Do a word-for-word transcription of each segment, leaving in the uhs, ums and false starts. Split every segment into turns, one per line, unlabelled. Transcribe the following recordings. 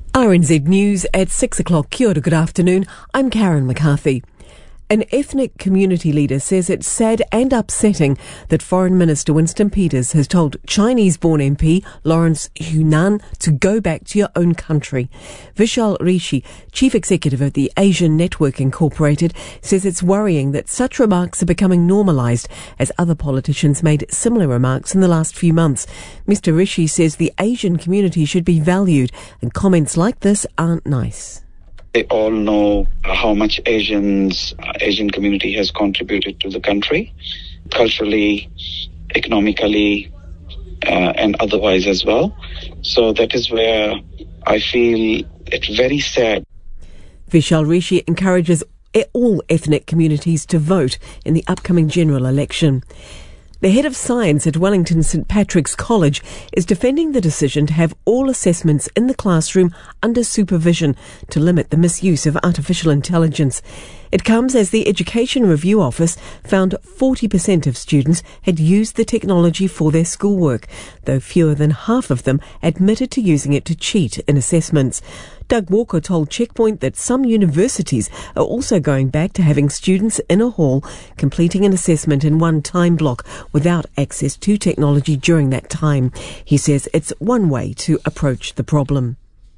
R N Z News at six o'clock. Kia ora, good afternoon. I'm Karen McCarthy. An ethnic community leader says it's sad and upsetting that Foreign Minister Winston Peters has told Chinese-born M P Lawrence Hunan to go back to your own country. Vishal Rishi, chief executive of the Asian Network Incorporated, says it's worrying that such remarks are becoming normalised as other politicians made similar remarks in the last few months. Mister Rishi says the Asian community should be valued and comments like this aren't nice.
They all know how much Asians, uh, Asian community has contributed to the country, culturally, economically, uh, and otherwise as well. So that is where I feel it's very sad.
Vishal Rishi encourages all ethnic communities to vote in the upcoming general election. The head of science at Wellington St Patrick's College is defending the decision to have all assessments in the classroom under supervision to limit the misuse of artificial intelligence. It comes as the Education Review Office found forty percent of students had used the technology for their schoolwork, though fewer than half of them admitted to using it to cheat in assessments. Doug Walker told Checkpoint that some universities are also going back to having students in a hall completing an assessment in one time block without access to technology during that time. He says it's one way to approach the problem.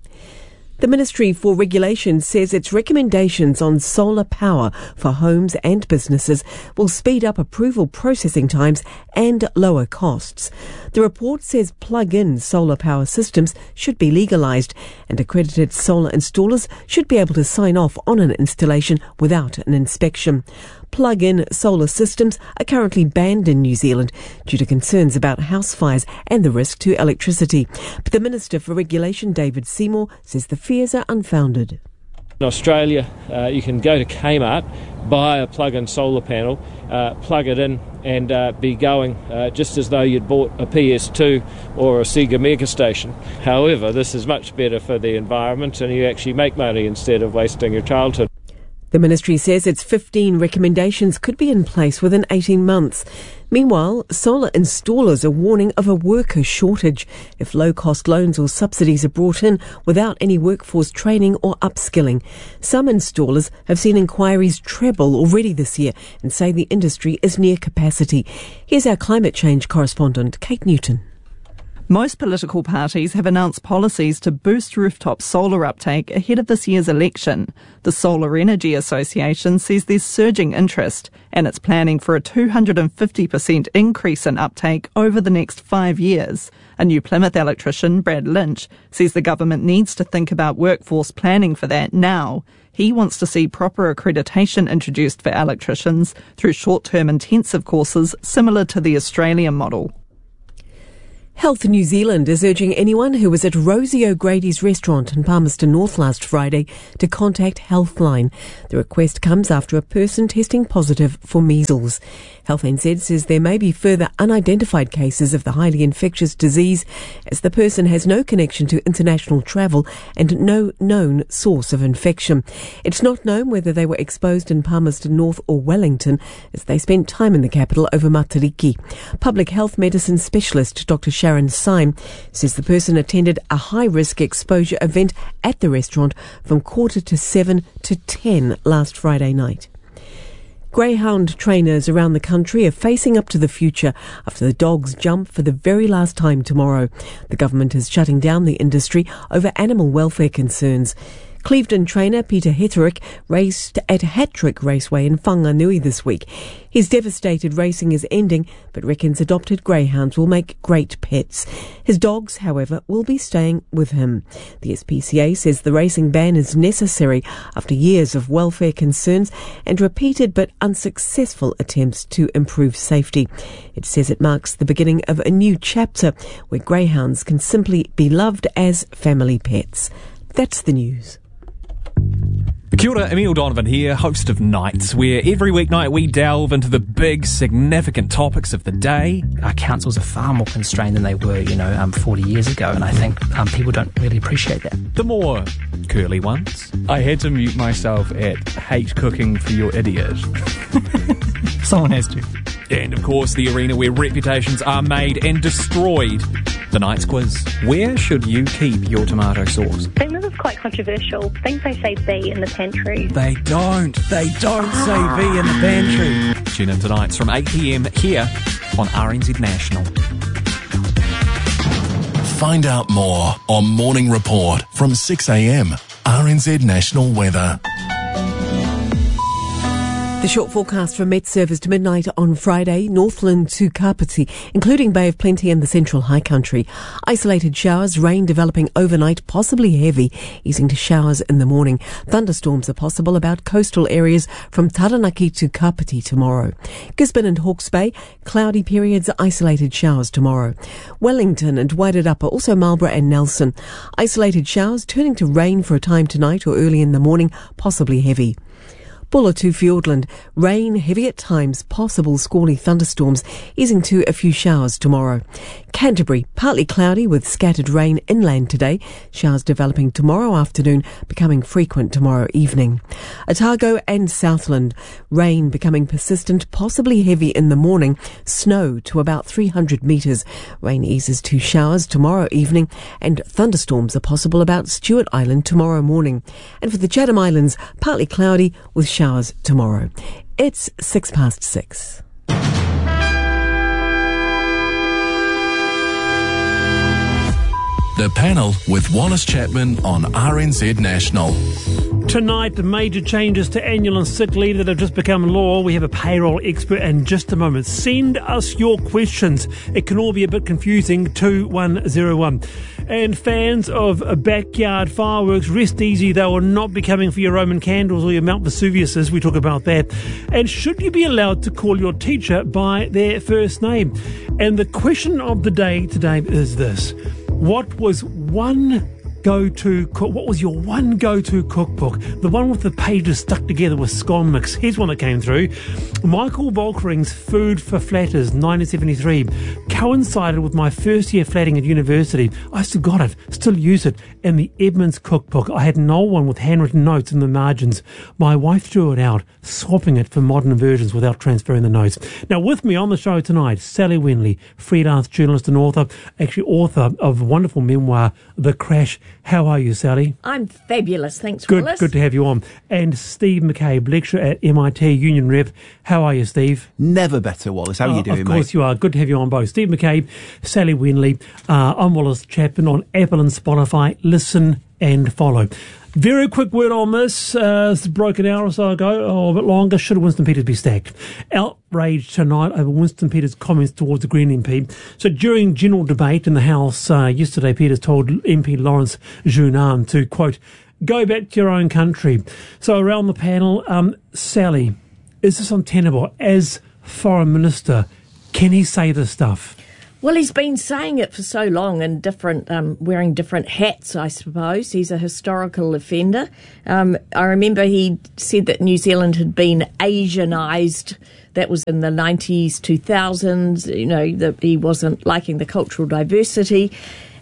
The Ministry for Regulation says its recommendations on solar power for homes and businesses will speed up approval processing times and lower costs. The report says plug-in solar power systems should be legalised and accredited solar installers should be able to sign off on an installation without an inspection. Plug-in solar systems are currently banned in New Zealand due to concerns about house fires and the risk to electricity. But the Minister for Regulation, David Seymour, says the fears are unfounded.
In Australia, uh, you can go to Kmart, buy a plug-in solar panel, uh, plug it in and uh, be going uh, just as though you'd bought a P S two or a Sega Mega Station. However, this is much better for the environment and you actually make money instead of wasting your childhood.
The ministry says its fifteen recommendations could be in place within eighteen months. Meanwhile, solar installers are warning of a worker shortage if low-cost loans or subsidies are brought in without any workforce training or upskilling. Some installers have seen inquiries treble already this year and say the industry is near capacity. Here's our climate change correspondent, Kate Newton.
Most political parties have announced policies to boost rooftop solar uptake ahead of this year's election. The Solar Energy Association says there's surging interest and it's planning for a two hundred fifty percent increase in uptake over the next five years. A New Plymouth electrician, Brad Lynch, says the government needs to think about workforce planning for that now. He wants to see proper accreditation introduced for electricians through short-term intensive courses similar to the Australian model.
Health New Zealand is urging anyone who was at Rosie O'Grady's restaurant in Palmerston North last Friday to contact Healthline. The request comes after a person testing positive for measles. Health N Z says there may be further unidentified cases of the highly infectious disease as the person has no connection to international travel and no known source of infection. It's not known whether they were exposed in Palmerston North or Wellington as they spent time in the capital over Matariki. Public health medicine specialist Doctor Sharon Syme says the person attended a high-risk exposure event at the restaurant from quarter to seven to ten last Friday night. Greyhound trainers around the country are facing up to the future after the dogs jump for the very last time tomorrow. The government is shutting down the industry over animal welfare concerns. Clevedon trainer Peter Heterick raced at Hattrick Raceway in Whanganui this week. He's devastated racing is ending, but reckons adopted greyhounds will make great pets. His dogs, however, will be staying with him. The S P C A says the racing ban is necessary after years of welfare concerns and repeated but unsuccessful attempts to improve safety. It says it marks the beginning of a new chapter where greyhounds can simply be loved as family pets. That's the news.
Kia ora, Emil Donovan here, host of Nights, where every weeknight we delve into the big, significant topics of the day.
Our councils are far more constrained than they were, you know, um, forty years ago, and I think um, people don't really appreciate that.
The more curly ones.
I had to mute myself at hate cooking for your idiot.
Someone has to.
And, of course, the arena where reputations are made and destroyed. The Night's Quiz. Where should you keep your tomato sauce?
I think this is quite controversial. I think they say B in the pantry.
They don't. They don't say B in the pantry. Tune in tonight from eight p.m. here on R N Z National.
Find out more on Morning Report from six a.m. R N Z National Weather.
The short forecast from Met Service to midnight on Friday, Northland to Kapiti, including Bay of Plenty and the Central High Country. Isolated showers, rain developing overnight, possibly heavy, easing to showers in the morning. Thunderstorms are possible about coastal areas from Taranaki to Kapiti tomorrow. Gisborne and Hawke's Bay, cloudy periods, isolated showers tomorrow. Wellington and Wairarapa, also Marlborough and Nelson. Isolated showers turning to rain for a time tonight or early in the morning, possibly heavy. Buller to Fiordland, rain, heavy at times, possible squally thunderstorms, easing to a few showers tomorrow. Canterbury, partly cloudy with scattered rain inland today, showers developing tomorrow afternoon, becoming frequent tomorrow evening. Otago and Southland, rain becoming persistent, possibly heavy in the morning, snow to about three hundred metres. Rain eases to showers tomorrow evening, and thunderstorms are possible about Stewart Island tomorrow morning. And for the Chatham Islands, partly cloudy with showers showers tomorrow. It's six past six.
The Panel with Wallace Chapman on R N Z National.
Tonight, major changes to annual and sick leave that have just become law. We have a payroll expert in just a moment. Send us your questions. It can all be a bit confusing. two one zero one. And fans of backyard fireworks, rest easy. They will not be coming for your Roman candles or your Mount Vesuviuses. We talk about that. And should you be allowed to call your teacher by their first name? And the question of the day today is this. What was one go-to cook? What was your one go-to cookbook? The one with the pages stuck together with scone mix. Here's one that came through. Michael Volkering's Food for Flatters, nineteen seventy-three, coincided with my first year flatting at university. I still got it, still use it, in the Edmonds cookbook. I had an old one with handwritten notes in the margins. My wife threw it out, swapping it for modern versions without transferring the notes. Now, with me on the show tonight, Sally Wenley, freelance journalist and author, actually author of a wonderful memoir, The Crash. How are you, Sally?
I'm fabulous, thanks,
good,
Wallace.
Good to have you on. And Steve McCabe, lecturer at M I T, Union Rep. How are you, Steve?
Never better, Wallace. How are
oh,
you doing, mate?
Of course
mate?
you are. Good to have you on both. Steve McCabe, Sally Wenley. Uh, I'm Wallace Chapman on Apple and Spotify. Listen and follow. Very quick word on this. Uh, it's broke an hour or so ago, or a bit longer. Should Winston Peters be sacked? Outrage tonight over Winston Peters' comments towards the Green M P. So during general debate in the House uh, yesterday, Peters told M P Lawrence Junan to, quote, go back to your own country. So around the panel, um, Sally, is this untenable? As Foreign Minister, can he say this stuff?
Well, he's been saying it for so long and different, um, wearing different hats, I suppose. He's a historical offender. Um, I remember he said that New Zealand had been Asianised. That was in the nineties, two thousands. You know, that he wasn't liking the cultural diversity.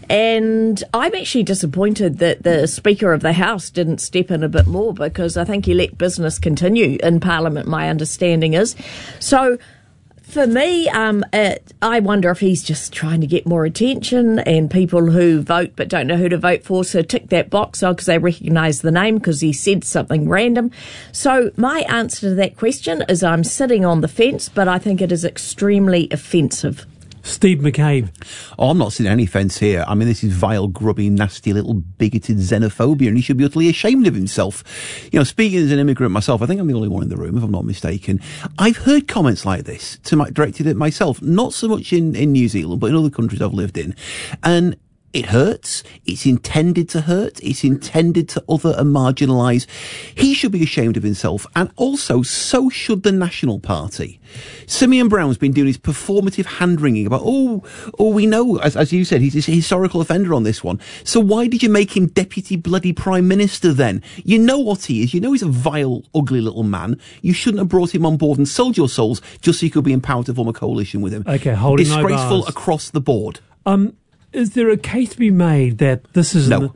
And I'm actually disappointed that the Speaker of the House didn't step in a bit more, because I think he let business continue in Parliament, my understanding is. So, for me, um, uh, I wonder if he's just trying to get more attention, and people who vote but don't know who to vote for, so tick that box because they recognise the name because he said something random. So my answer to that question is I'm sitting on the fence, but I think it is extremely offensive.
Steve McCabe.
Oh, I'm not seeing any fence here. I mean, this is vile, grubby, nasty, little bigoted xenophobia, and he should be utterly ashamed of himself. You know, speaking as an immigrant myself, I think I'm the only one in the room, if I'm not mistaken. I've heard comments like this to my, directed at myself, not so much in, in New Zealand, but in other countries I've lived in. And it hurts. It's intended to hurt. It's intended to other and marginalise. He should be ashamed of himself. And also, so should the National Party. Simeon Brown's been doing his performative hand-wringing about, oh, oh, we know, as, as you said, he's a historical offender on this one. So why did you make him Deputy bloody Prime Minister then? You know what he is. You know he's a vile, ugly little man. You shouldn't have brought him on board and sold your souls just so you could be empowered to form a coalition with him.
Okay, holding no bars.
Disgraceful across the board.
Um... Is there a case to be made that this is...
No.
In the,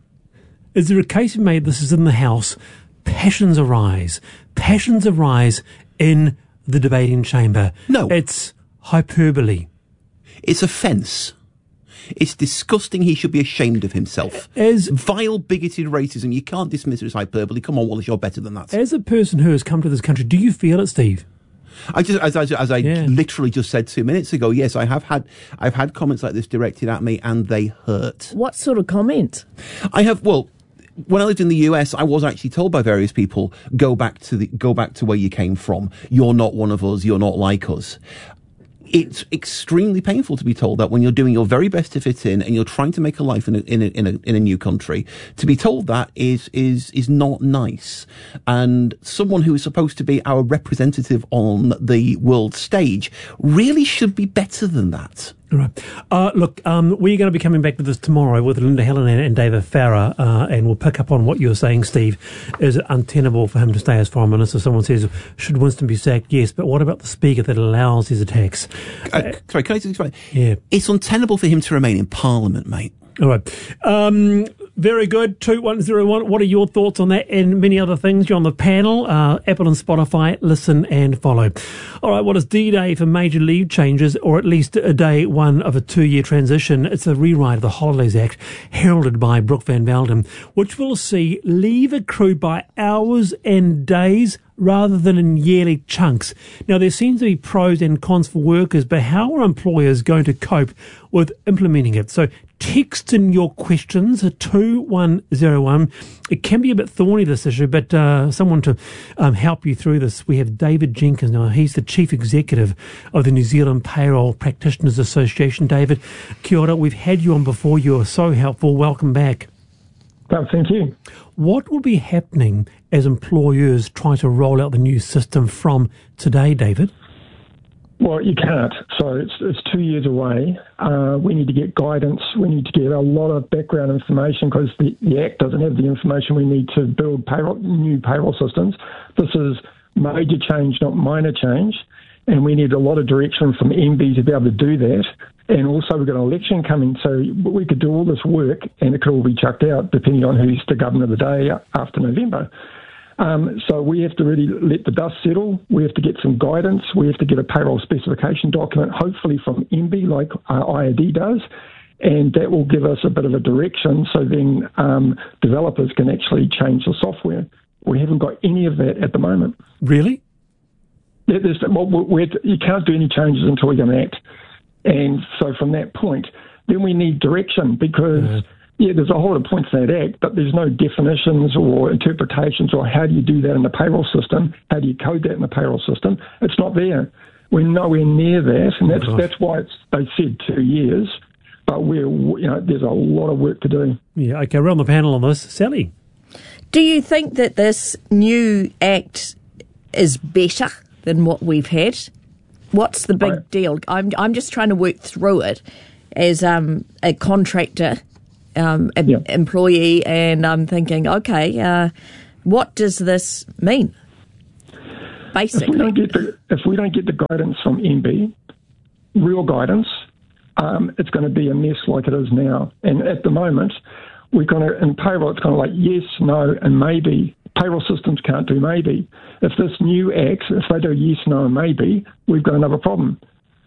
is there a case to be made this is in the House? Passions arise. Passions arise in the debating chamber.
No.
It's hyperbole.
It's offence. It's disgusting. He should be ashamed of himself.
As
vile, bigoted racism. You can't dismiss it as hyperbole. Come on, Wallace, you're better than that.
As a person who has come to this country, do you feel it, Steve?
I just, as, as, as I
Yeah.
literally just said two minutes ago, yes, I have had, I've had comments like this directed at me, and they hurt.
What sort of comment?
I have, well, when I lived in the U S, I was actually told by various people, go back to the, go back to where you came from. You're not one of us. You're not like us. It's extremely painful to be told that when you're doing your very best to fit in and you're trying to make a life in a, in a, in a, in a new country. To be told that is, is, is not nice. And someone who is supposed to be our representative on the world stage really should be better than that.
Right. Uh, look, um, we're going to be coming back to this tomorrow with Linda Helen and, and David Farrer, uh, and we'll pick up on what you're saying, Steve. Is it untenable for him to stay as Foreign Minister? Someone says, should Winston be sacked? Yes, but what about the Speaker that allows these attacks?
Uh, sorry, can I just explain?
Yeah.
It's untenable for him to remain in Parliament, mate.
All right. Um, very good. two one zero one. What are your thoughts on that and many other things? You're on the panel. Uh, Apple and Spotify. Listen and follow. All right. What is D-Day for major leave changes, or at least a day one of a two-year transition? It's a rewrite of the Holidays Act, heralded by Brooke Van Velden, which will see leave accrued by hours and days rather than in yearly chunks. Now, there seems to be pros and cons for workers, but how are employers going to cope with implementing it? So text in your questions at two one zero one. It can be a bit thorny, this issue, but uh, someone to um, help you through this. We have David Jenkins. Now, he's the Chief Executive of the New Zealand Payroll Practitioners Association. David, kia ora. We've had you on before. You are so helpful. Welcome back.
Oh, thank you.
What will be happening as employers try to roll out the new system from today, David?
Well, you can't. So it's, it's two years away. Uh, we need to get guidance. We need to get a lot of background information because the, the Act doesn't have the information we need to build payroll, new payroll systems. This is major change, not minor change. And we need a lot of direction from M B to be able to do that. And also we've got an election coming, so we could do all this work and it could all be chucked out depending on who's the governor of the day after November. Um, so we have to really let the dust settle. We have to get some guidance. We have to get a payroll specification document, hopefully from M B like uh, I R D does, and that will give us a bit of a direction so then um, developers can actually change the software. We haven't got any of that at the moment.
Really?
Yeah, there's, well, we're, you can't do any changes until we get an act. And so from that point, then we need direction because, mm. yeah, there's a whole lot of points in that act, but there's no definitions or interpretations or how do you do that in the payroll system? How do you code that in the payroll system? It's not there. We're nowhere near that, and that's oh, that's why it's, they said two years, but we're, you know, there's a lot of work to do.
Yeah, okay, we're on the panel on this. Sally?
Do you think that this new act is better than what we've had? What's the big I, deal? I'm I'm just trying to work through it as um, a contractor, um, a, yeah. employee, and I'm thinking, okay, uh, what does this mean? Basically,
if we don't get the, if we don't get the guidance from M B, real guidance, um, it's going to be a mess like it is now. And at the moment, we're going to in payroll, it's kind of like yes, no, and maybe. Payroll systems can't do maybe. If this new act, if they do yes, no, and maybe, we've got another problem.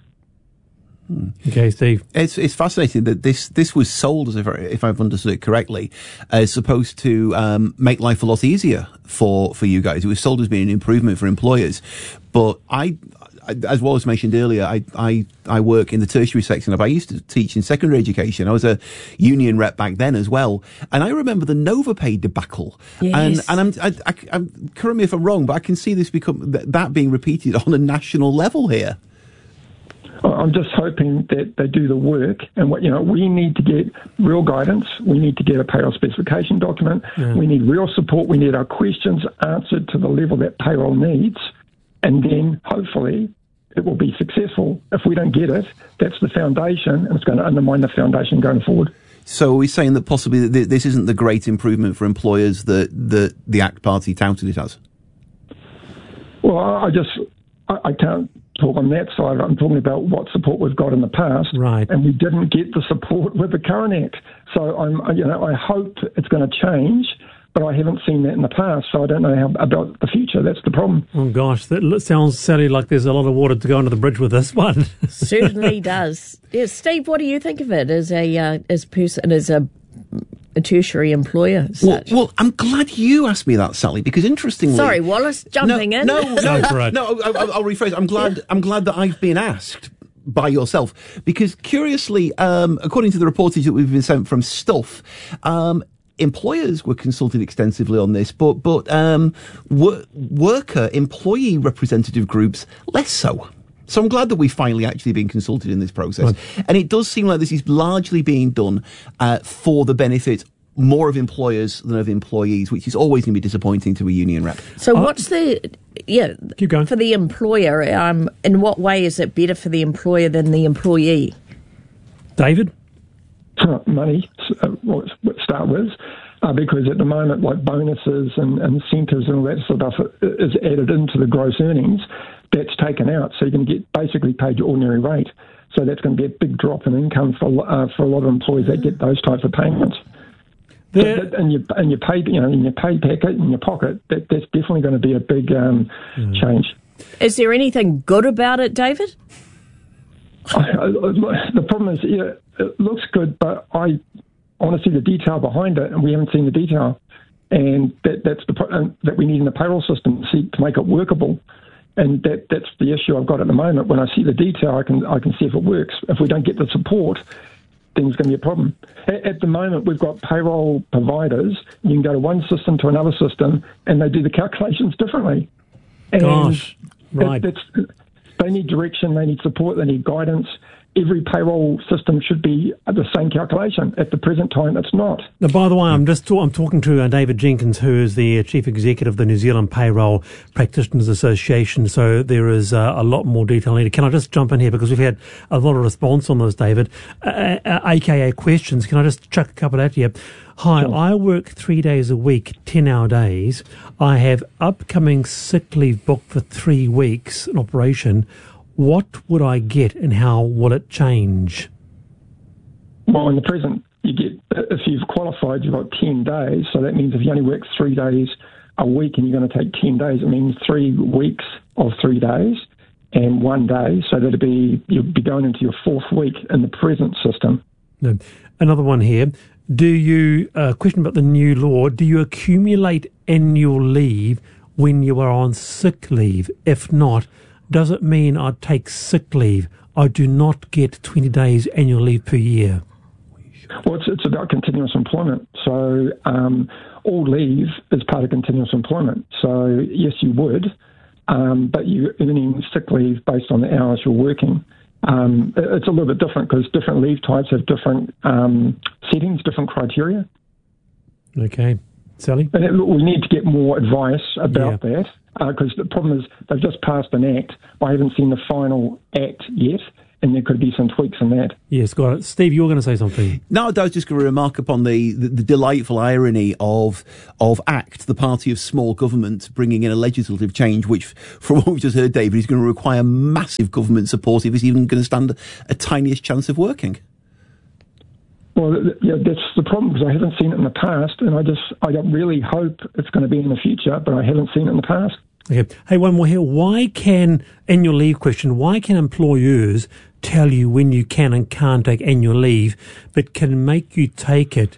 Okay, Steve.
It's it's fascinating that this this was sold as if if I've understood it correctly, as supposed to um, make life a lot easier for for you guys. It was sold as being an improvement for employers, but I. As Wallace mentioned earlier, I, I, I work in the tertiary section of, I used to teach in secondary education. I was a union rep back then as well. And I remember the NovaPay debacle.
Yes.
And, and I'm, I, I, I'm, correct me if I'm wrong, but I can see this become, that being repeated on a national level here.
I'm just hoping that they do the work, and what you know, we need to get real guidance. We need to get a payroll specification document. Yeah. We need real support. We need our questions answered to the level that payroll needs, and then hopefully it will be successful. If we don't get it, that's the foundation, and it's going to undermine the foundation going forward.
So are we saying that possibly this isn't the great improvement for employers that the, the ACT Party touted it as?
Well, I just I, I can't talk on that side. I'm talking about what support we've got in the past,
right?
And we didn't get the support with the current Act. So I'm, you know, I hope it's going to change. but I haven't seen that in the past, so I don't know how about the future. That's the problem.
Oh, gosh, that l- sounds, Sally, like there's a lot of water to go under the bridge with this one.
Certainly does. Yeah, Steve, what do you think of it as a uh, as person as a, a tertiary employer? As
Well,
such?
well, I'm glad you asked me that, Sally, because interestingly,
Sorry, Wallace, jumping
no,
in.
No,
Go
no,
for it.
no. I, I, I'll rephrase. I'm glad. I'm glad that I've been asked by yourself, because curiously, um, according to the reportage that we've been sent from Stuff, um, employers were consulted extensively on this, but but um, wor- worker employee representative groups less so. So I'm glad that we've finally actually been consulted in this process,
Right.
and it does seem like this is largely being done uh, for the benefit more of employers than of employees, which is always going to be disappointing to a union rep.
So what's the yeah?
Keep going.
For the employer, um, in what way is it better for the employer than the employee?
David?
Uh, money, uh, well, let's start with, uh, because at the moment, like bonuses and, and incentives and all that sort of stuff is added into the gross earnings. That's taken out, so you can get basically paid your ordinary rate. So that's going to be a big drop in income for uh, for a lot of employees that get those types of payments.
There-
But, but, and your and your pay, you know, in your pay packet in your pocket, that, that's definitely going to be a big um,
Hmm.
change.
Is there anything good about it, David?
I, I, the problem is, yeah, it looks good, but I want to see the detail behind it, and we haven't seen the detail, and that that's the pro- uh, that we need in the payroll system to see to make it workable. And that, that's the issue I've got at the moment. When I see the detail, I can I can see if it works. If we don't get the support, then there's going to be a problem. At, at the moment, we've got payroll providers. You can go to one system to another system, and they do the calculations differently. And
Gosh, right.
That, that's, they need direction, they need support, they need guidance. Every payroll system should be the same calculation. At the present time, it's not.
Now, by the way, I'm just talk, I'm talking to uh, David Jenkins, who is the uh, Chief Executive of the New Zealand Payroll Practitioners Association, so there is uh, a lot more detail needed. Can I just jump in here, because we've had a lot of response on this, David, uh, uh, aka questions. Can I just chuck a couple at you? Hi,
Sure.
I work three days a week, ten-hour days. I have upcoming sick leave booked for three weeks, an operation. What would I get and how will it change?
Well, in the present, you get, if you've qualified, you've got ten days. So that means if you only work three days a week and you're going to take ten days, it means three weeks of three days and one day. So that'd be, you'll be going into your fourth week in the present system.
No. Another one here. Do you, uh, question about the new law, do you accumulate annual leave when you are on sick leave? If not, does it mean I take sick leave? I do not get twenty days annual leave per year.
Well, it's, it's about continuous employment. So um, all leave is part of continuous employment. So yes, you would, um, but you're earning sick leave based on the hours you're working. Um, it- it's a little bit different because different leave types have different um, settings, different criteria.
Okay. Sally?
And it, look, we need to get more advice about that because the problem is they've just passed an act. I haven't seen the final act yet, and there could be some tweaks in that.
Yes, got it. Steve, you were going to say something.
No, I was just going to remark upon the, the, the delightful irony of of ACT, the party of small government, bringing in a legislative change, which, from what we've just heard, David, is going to require massive government support if it's even going to stand a, a tiniest chance of working.
Well, th- yeah, that's the problem because I haven't seen it in the past, and I just I don't really hope it's going to be in the future, but I haven't seen it in the past.
Okay. Hey, one more here. Why can, annual leave question, why can employers tell you when you can and can't take annual leave, but can make you take it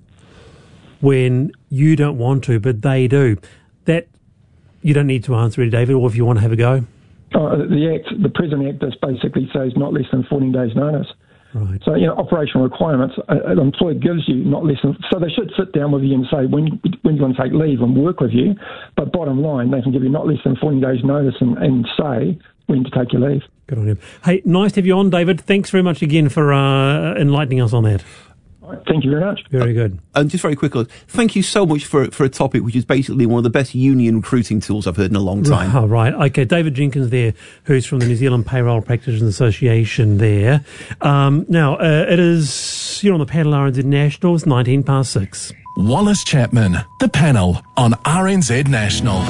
when you don't want to, but they do? That, you don't need to answer it, David, or if you want to have a go.
Uh, the act, the present act, just basically says not less than fourteen days' notice.
Right.
So, you know, operational requirements, uh, an employer gives you not less than, so they should sit down with you and say when when you want to take leave and work with you, but bottom line, they can give you not less than fourteen days' notice and, and say when to take your leave.
Good on you. Hey, nice to have you on, David. Thanks very much again for uh, enlightening us on that.
Thank you very much.
Very good.
And just very quickly, thank you so much for for a topic which is basically one of the best union recruiting tools I've heard in a long time.
Oh, right. Okay, David Jenkins there, who's from the New Zealand Payroll Practitioners Association there. Um, now, uh, it is, you're on the panel, R N Z National, it's nineteen past six.
Wallace Chapman, the panel on R N Z National.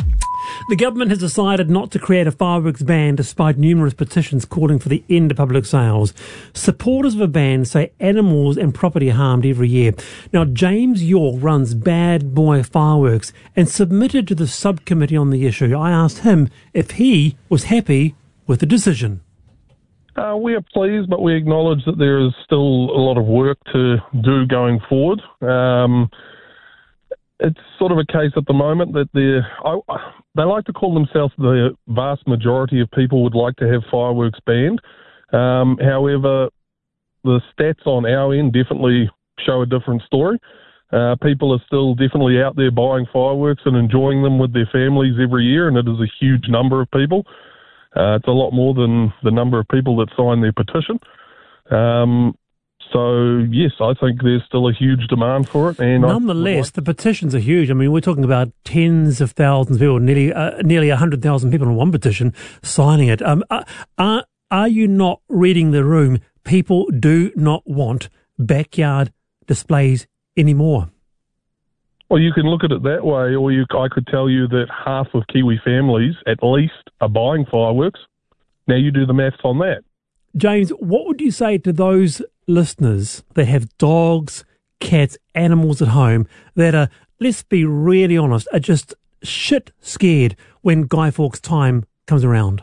The government has decided not to create a fireworks ban despite numerous petitions calling for the end of public sales. Supporters of a ban say animals and property are harmed every year. Now, James York runs Bad Boy Fireworks and submitted to the subcommittee on the issue. I asked him if he was happy with the decision.
Uh, we are pleased, but we acknowledge that there is still a lot of work to do going forward. Um, it's sort of a case at the moment that they're, I, they like to call themselves the vast majority of people would like to have fireworks banned. Um, however, the stats on our end definitely show a different story. Uh, people are still definitely out there buying fireworks and enjoying them with their families every year, and it is a huge number of people. Uh, it's a lot more than the number of people that signed their petition. Um, so, yes, I think there's still a huge demand for it. And
nonetheless, like- the petitions are huge. I mean, we're talking about tens of thousands of people, nearly uh, nearly one hundred thousand people on one petition signing it. Um, are, are, are you not reading the room? People do not want backyard displays anymore.
Well, you can look at it that way, or you, I could tell you that half of Kiwi families, at least, are buying fireworks. Now you do the maths on that.
James, what would you say to those listeners that have dogs, cats, animals at home that are, let's be really honest, are just shit scared when Guy Fawkes time comes around?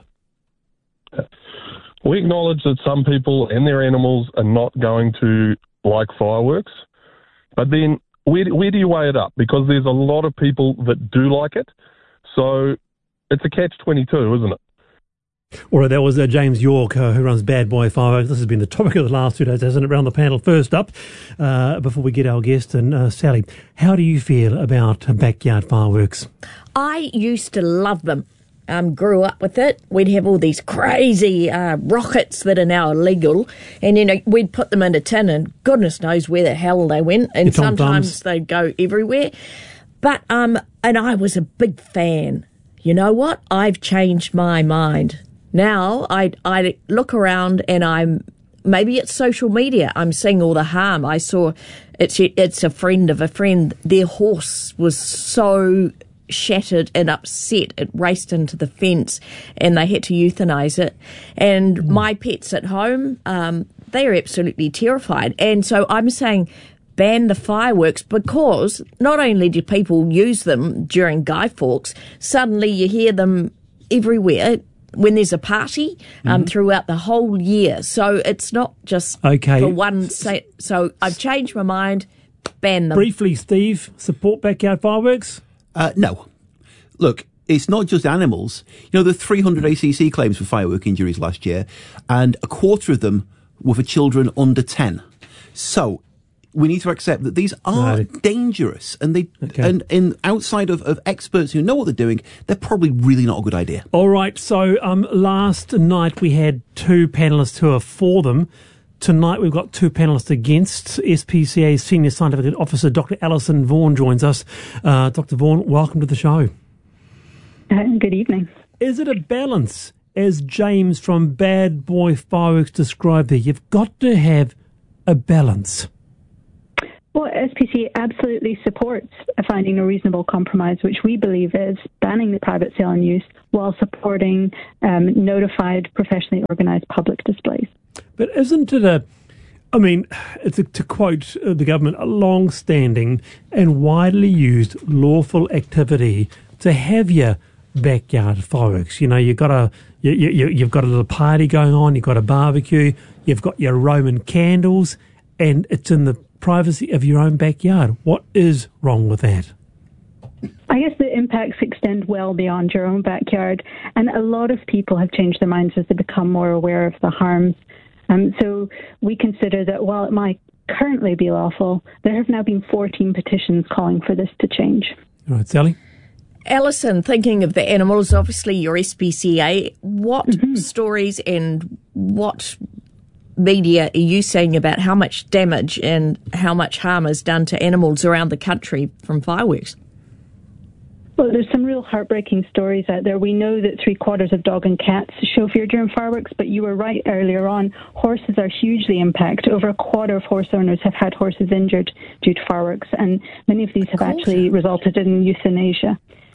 We acknowledge that some people and their animals are not going to like fireworks, but then Where, where do you weigh it up? Because there's a lot of people that do like it. So it's a catch twenty-two, isn't it?
All right, that was uh, James York, uh, who runs Bad Boy Fireworks. This has been the topic of the last two days, hasn't it, around the panel. First up, uh, before we get our guest, and uh, Sally, how do you feel about uh, backyard fireworks?
I used to love them. Um, grew up with it. We'd have all these crazy uh, rockets that are now illegal, and you know we'd put them in a tin, and goodness knows where the hell they went. And sometimes they'd go everywhere. But um, and I was a big fan. You know what? I've changed my mind. Now I I look around and I'm maybe it's social media. I'm seeing all the harm. I saw it's it's a friend of a friend. Their horse was so shattered and upset, it raced into the fence and they had to euthanize it. And mm. my pets at home, um, they are absolutely terrified. And so I'm saying ban the fireworks, because not only do people use them during Guy Fawkes, suddenly you hear them everywhere when there's a party um, mm-hmm. throughout the whole year. So it's not just okay. for one set. So I've changed my mind, ban them.
Briefly, Steve, support backyard fireworks?
Uh, no. Look, it's not just animals. You know, there were three hundred A C C claims for firework injuries last year, and a quarter of them were for children under ten. So we need to accept that these are no. dangerous, and they okay. and, and outside of, of experts who know what they're doing, they're probably really not a good idea.
All right, so um, last night we had two panellists who are for them. Tonight we've got two panellists against. S P C A's Senior Scientific Officer, Doctor Alison Vaughan, joins us. Uh, Doctor Vaughan, welcome to the show.
Uh, good evening.
Is it a balance, as James from Bad Boy Fireworks described there? You've got to have a balance.
Well, S P C A absolutely supports finding a reasonable compromise, which we believe is banning the private sale and use while supporting um, notified, professionally organised public displays.
But isn't it a, I mean, it's a, to quote the government, a long-standing and widely used lawful activity to have your backyard fireworks? You know, you've got a, you, you, you've got a little party going on, you've got a barbecue, you've got your Roman candles, and it's in the privacy of your own backyard. What is wrong with that?
I guess the impacts extend well beyond your own backyard, and a lot of people have changed their minds as they become more aware of the harms. Um, so we consider that while it might currently be lawful, there have now been fourteen petitions calling for this to change.
All right, Sally?
Alison, thinking of the animals, obviously you're S P C A. What mm-hmm. stories and what media are you seeing about how much damage and how much harm is done to animals around the country from fireworks?
Well, there's some real heartbreaking stories out there. We know that three quarters of dog and cats show fear during fireworks, but you were right earlier on. Horses are hugely impacted. Over a quarter of horse owners have had horses injured due to fireworks, and many of these have actually resulted in euthanasia.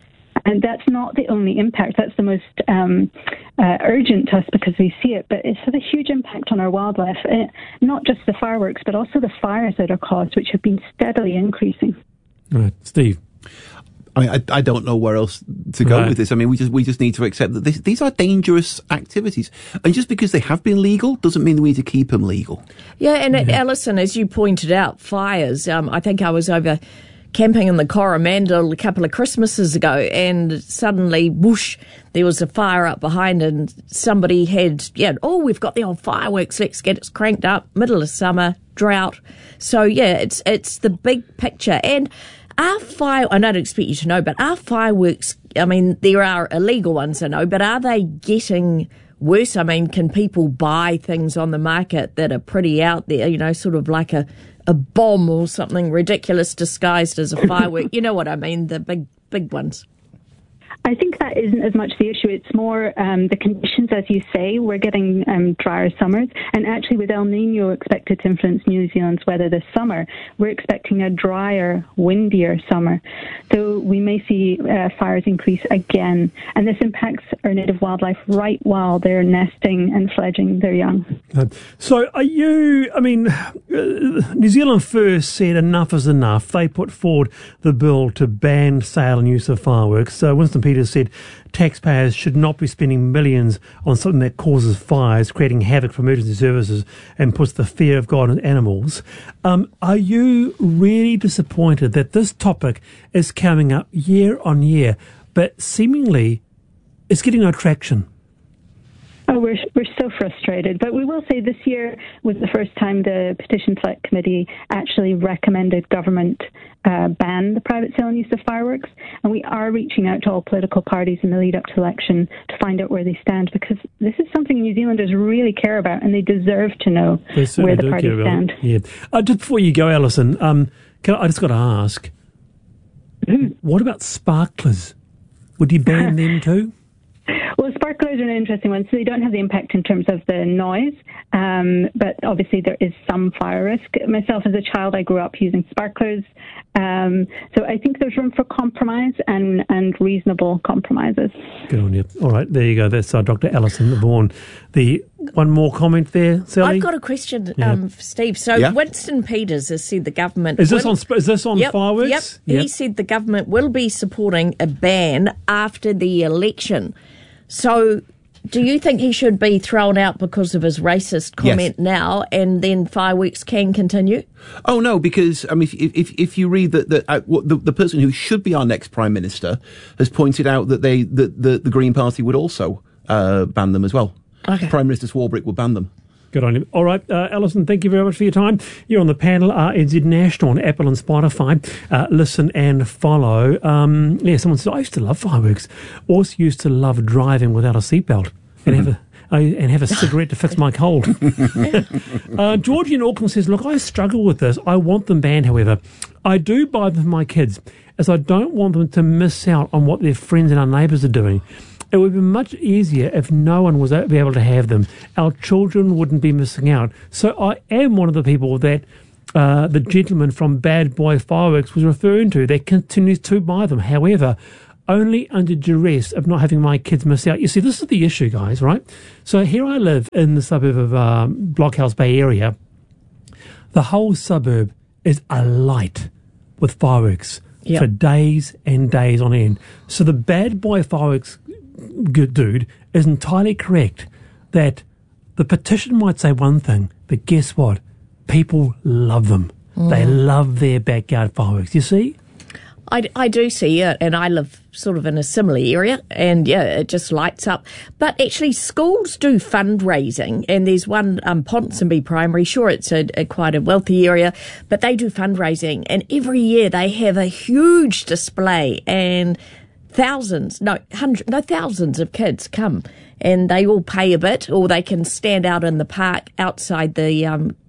And that's not the only impact. That's the most um, uh, urgent to us because we see it. But it's had a huge impact on our wildlife, uh, not just the fireworks, but also the fires that are caused, which have been steadily increasing.
Right, Steve.
I mean, I, I don't know where else to go
Right.
with this. I mean, we just we just need to accept that this, these are dangerous activities, and just because they have been legal doesn't mean we need to keep them legal.
Yeah, and yeah. Alison, as you pointed out, fires. Um, I think I was over camping in the Coromandel a couple of Christmases ago, and suddenly, whoosh, there was a fire up behind, and somebody had, yeah, oh, we've got the old fireworks, let's get it cranked up, middle of summer, drought. So, yeah, it's it's the big picture. And are fire, I don't expect you to know, but are fireworks, I mean, there are illegal ones, I know, but are they getting worse? I mean, can people buy things on the market that are pretty out there, you know, sort of like a, a bomb or something ridiculous disguised as a firework? You know what I mean, the big, big ones.
I think that isn't as much the issue. It's more um, the conditions, as you say. We're getting um, drier summers. And actually, with El Nino expected to influence New Zealand's weather this summer, we're expecting a drier, windier summer. So we may see uh, fires increase again. And this impacts our native wildlife right while they're nesting and fledging their young.
So are you, I mean, uh, New Zealand First said enough is enough. They put forward the bill to ban sale and use of fireworks. So Winston Peters said taxpayers should not be spending millions on something that causes fires, creating havoc for emergency services and puts the fear of God in animals. Um, are you really disappointed that this topic is coming up year on year, but seemingly it's getting no traction?
Oh, we're we're so frustrated. But we will say this year was the first time the Petition Select Committee actually recommended government uh, ban the private sale and use of fireworks. And we are reaching out to all political parties in the lead up to election to find out where they stand, because this is something New Zealanders really care about, and they deserve to know where the parties stand.
Yeah. Uh, just before you go, Alison, um, can I, I just got to ask, mm-hmm. what about sparklers? Would you ban them too?
Well, sparklers are an interesting one. So they don't have the impact in terms of the noise, um, but obviously there is some fire risk. Myself, as a child, I grew up using sparklers. Um, so I think there's room for compromise and, and reasonable compromises.
Good on you. All right, there you go. That's uh, Doctor Alison Vaughan. The one more comment there, Sally?
I've got a question,
yeah.
um, Steve. So
yeah.
Winston Peters has said the government...
Is this
will,
on Is this on
yep,
fireworks?
Yep.
yep.
He said the government will be supporting a ban after the election. So do you think he should be thrown out because of his racist comment yes. now, and then fireworks can continue?
Oh, no, because, I mean, if if, if you read that the, uh, the the person who should be our next Prime Minister has pointed out that they that the, the Green Party would also uh, ban them as well.
Okay.
Prime Minister Swarbrick would ban them.
Good on you. All right, uh, Alison, thank you very much for your time. You're on the panel, R N Z National on Apple and Spotify. Uh, listen and follow. Um, yeah, someone said, I used to love fireworks. Also used to love driving without a seatbelt and have a uh, and have a cigarette to fix my cold. uh, Georgie in Auckland says, look, I struggle with this. I want them banned, however. I do buy them for my kids, as I don't want them to miss out on what their friends and our neighbours are doing. It would be much easier if no one was be able to have them. Our children wouldn't be missing out. So I am one of the people that uh, the gentleman from Bad Boy Fireworks was referring to that continues to buy them. However, only under duress of not having my kids miss out. You see, this is the issue, guys, right? So here I live in the suburb of um, Blockhouse Bay area. The whole suburb is alight with fireworks yep. for days and days on end. So the Bad Boy Fireworks good dude is entirely correct that the petition might say one thing, but guess what? People love them. Mm. They love their backyard fireworks. You see?
I, I do see it, and I live sort of in a similar area, and yeah, it just lights up. But actually, schools do fundraising, and there's one, um, Ponsonby Primary, sure, it's a, a quite a wealthy area, but they do fundraising, and every year they have a huge display, and thousands, no, hundreds, no, thousands of kids come, and they all pay a bit, or they can stand out in the park outside the um,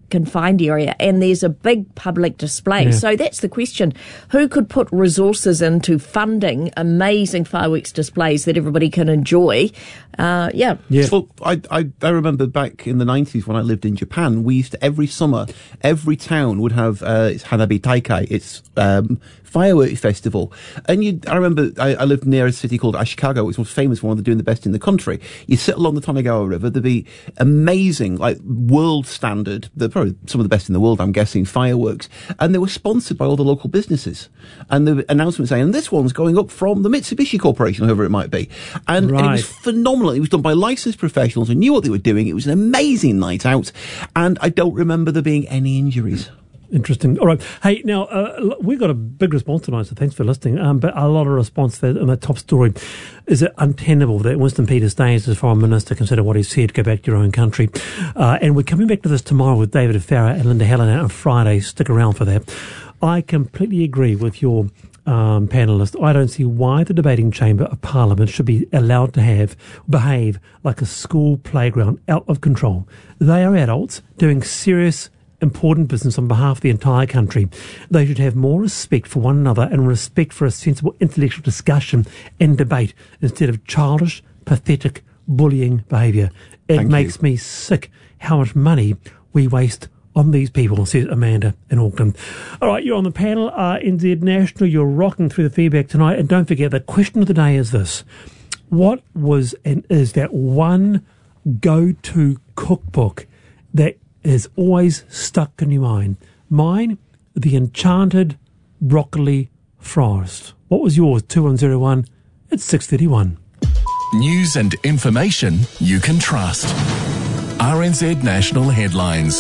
confined area, and there's a big public display.
Yeah.
So that's the question. Who could put resources into funding amazing fireworks displays that everybody can enjoy? Uh, yeah.
yeah. Well, I, I, I remember back in the nineties when I lived in Japan, we used to, every summer, every town would have uh, its Hanabi Taikai, its um, fireworks festival. And you, I remember I, I lived near a city called Ashikaga, which was famous for one of the doing the best in the country. You sit along the Tonegawa River, there'd be amazing, like world standard, they're probably some of the best in the world, I'm guessing, fireworks. And they were sponsored by all the local businesses. And the announcement saying, and this one's going up from the Mitsubishi Corporation, whoever it might be. And,
right.
and it was phenomenal. It was done by licensed professionals who knew what they were doing. It was an amazing night out. And I don't remember there being any injuries.
Interesting. All right. Hey, now, uh, we've got a big response tonight, so thanks for listening. Um, but a lot of response there in the top story. Is it untenable that Winston Peters stays as Foreign Minister? Consider what he said, go back to your own country. Uh, and we're coming back to this tomorrow with David Farrar and Linda Helena on Friday. Stick around for that. I completely agree with your um, panellist. I don't see why the debating chamber of Parliament should be allowed to have behave like a school playground, out of control. They are adults doing serious important business on behalf of the entire country. They should have more respect for one another and respect for a sensible intellectual discussion and debate instead of childish, pathetic, bullying behaviour. It
Thank
makes
you.
me sick how much money we waste on these people, says Amanda in Auckland. All right, you're on the panel, uh, N Z National. You're rocking through the feedback tonight. And don't forget, the question of the day is this. What was and is that one go-to cookbook that is always stuck in your mind? Mine, The Enchanted Broccoli Forest. What was yours? two one zero one. It's six thirty-one.
News and information you can trust. R N Z National Headlines.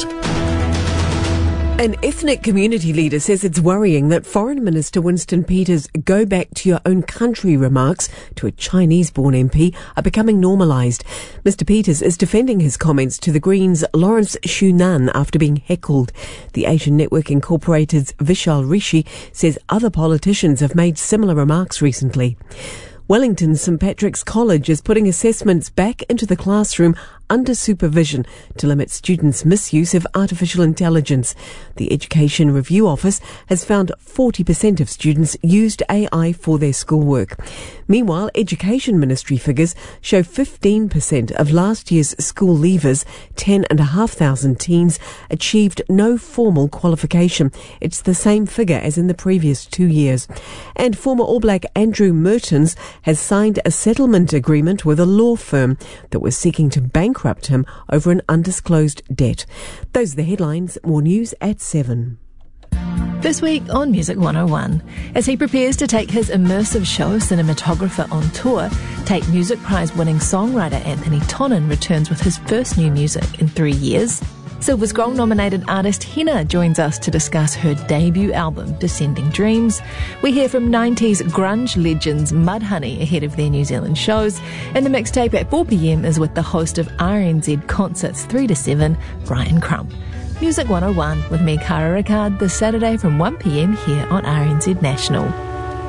An ethnic community leader says it's worrying that Foreign Minister Winston Peters' go back to your own country remarks to a Chinese-born M P are becoming normalised. Mister Peters is defending his comments to the Greens' Lawrence Shunan after being heckled. The Asian Network Incorporated's Vishal Rishi says other politicians have made similar remarks recently. Wellington St Patrick's College is putting assessments back into the classroom under supervision to limit students' misuse of artificial intelligence. The Education Review Office has found forty percent of students used A I for their schoolwork. Meanwhile, Education Ministry figures show fifteen percent of last year's school leavers, ten and a half thousand teens, achieved no formal qualification. It's the same figure as in the previous two years. And former All Black Andrew Mertens has signed a settlement agreement with a law firm that was seeking to bankrupt him over an undisclosed debt. Those are the headlines. More news at seven.
This week on Music one oh one, as he prepares to take his immersive show cinematographer on tour, Tate Music Prize winning songwriter Anthony Tonnon returns with his first new music in three years. Silver Scroll nominated artist Henna joins us to discuss her debut album, Descending Dreams. We hear from nineties grunge legends Mudhoney ahead of their New Zealand shows. And the mixtape at four p.m. is with the host of R N Z Concerts three to seven, Brian Crump. Music one oh one with me, Cara Ricard, this Saturday from one p.m. here on R N Z National.